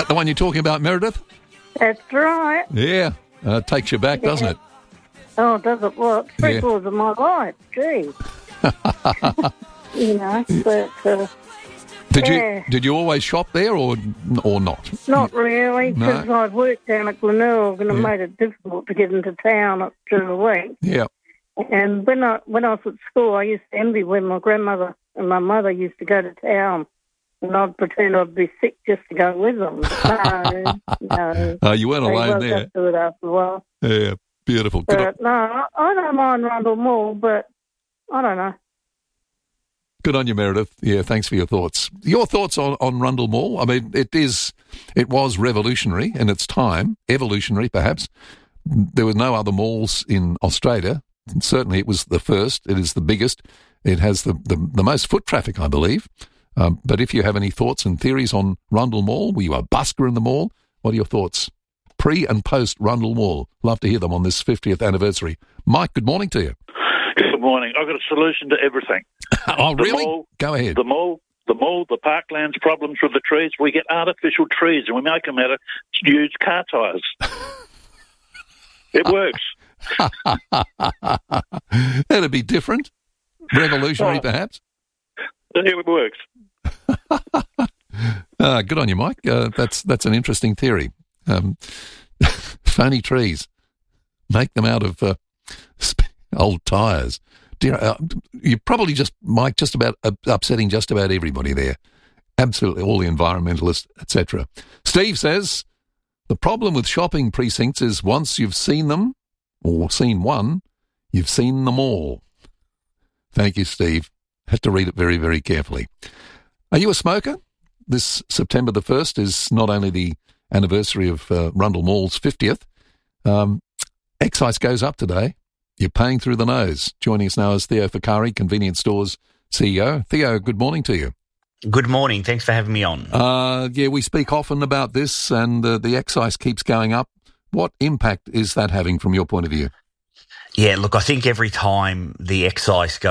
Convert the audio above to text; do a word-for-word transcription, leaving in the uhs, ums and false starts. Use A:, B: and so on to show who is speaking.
A: that the one you're talking about, Meredith?
B: That's right.
A: Yeah. Uh, takes you back,
B: Yeah.
A: doesn't it?
B: Oh, does it what? Three
A: Yeah.
B: quarters of my life. Gee. You know, but uh,
A: Did
B: Yeah.
A: you did you always shop there or or not?
B: not really,
A: No.
B: because I'd worked down at Glenelg and it
A: Yeah.
B: made it difficult to get into town during the week.
A: Yeah.
B: And when I when I was at school, I used to envy when my grandmother and my mother used to go to town, and I'd pretend I'd be sick just to go with them. No, no.
A: Uh, you weren't
B: They
A: alone
B: worked
A: there.
B: up to it after a while.
A: Yeah. Beautiful. Good on,
B: But no, I I don't mind Rundle Mall, but I don't know.
A: good on you, Meredith. Yeah. Thanks for your thoughts. Your thoughts on, on Rundle Mall? I mean, it is it was revolutionary in its time, evolutionary perhaps. There were no other malls in Australia. And certainly it was the first. It is the biggest. It has the, the, the most foot traffic, I believe. Um, but if you have any thoughts and theories on Rundle Mall, were you a busker in the mall? What are your thoughts? Pre and post Rundle Mall. Love to hear them on this fiftieth anniversary. Mike, good morning to you.
C: Good morning. I've got a solution to everything.
A: Oh,
C: The
A: really?
C: mall-
A: Go ahead.
C: The mall, the mall, the parklands problems with the trees. We get artificial trees and we make them out of used car tyres. It works.
A: That'd be different. Revolutionary,
C: Oh.
A: perhaps.
C: It works.
A: Uh, good on you, Mike. Uh, that's that's an interesting theory. Um, phony trees. Make them out of uh, sp- old tyres. Dear, uh, you're probably just, Mike, just about uh, upsetting just about everybody there. Absolutely, all the environmentalists, et cetera. Steve says, the problem with shopping precincts is once you've seen them, or seen one, you've seen them all. Thank you, Steve. Had to read it very, very carefully. Are you a smoker? This September the first is not only the anniversary of uh, Rundle Mall's fiftieth. Um, excise goes up today. You're paying through the nose. Joining us now is Theo Fakari, Convenience Stores C E O. Theo, good morning to you.
D: Good morning. Thanks for having me on.
A: Uh, yeah, we speak often about this, and uh, the excise keeps going up. What impact is that having from your point of view?
D: Yeah, look, I think every time the excise goes